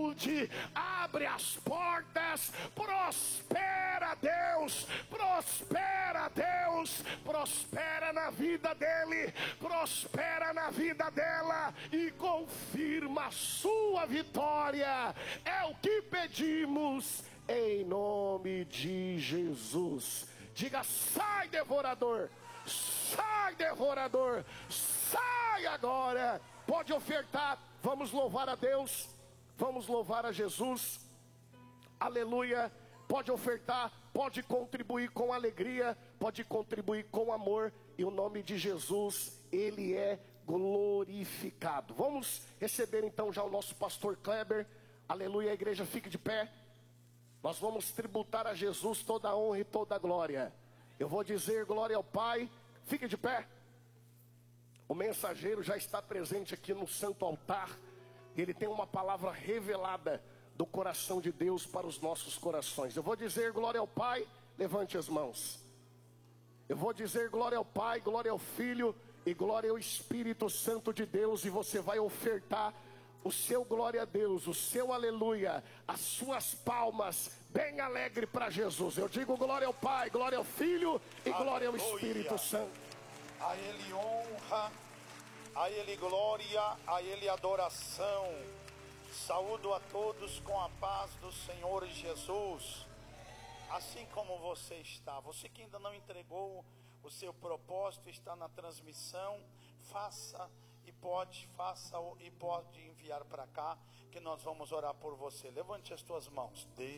saúde, abre as portas, prospera Deus, prospera Deus, prospera na vida dele, prospera na vida dela e confirma a sua vitória. É o que pedimos em nome de Jesus. Diga: sai, devorador, sai, devorador, sai agora. Pode ofertar, vamos louvar a Deus, vamos louvar a Jesus, aleluia. Pode ofertar, pode contribuir com alegria, pode contribuir com amor, e o nome de Jesus, ele é glorificado. Vamos receber então já o nosso pastor Kleber, aleluia. A igreja fique de pé. Nós vamos tributar a Jesus toda a honra e toda a glória. Eu vou dizer glória ao Pai. Fique de pé. O mensageiro já está presente aqui no santo altar. Ele tem uma palavra revelada do coração de Deus para os nossos corações. Eu vou dizer glória ao Pai. Levante as mãos. Eu vou dizer glória ao Pai, glória ao Filho e glória ao Espírito Santo de Deus. E você vai ofertar o seu glória a Deus, o seu aleluia, as suas palmas, bem alegre para Jesus. Eu digo glória ao Pai, glória ao Filho e glória ao Espírito Santo. A Ele honra, a Ele glória, a Ele adoração. Saúdo a todos com a paz do Senhor Jesus. Assim como você está, você que ainda não entregou o seu propósito, está na transmissão, faça e pode enviar para cá, que nós vamos orar por você. Levante as tuas mãos. Deus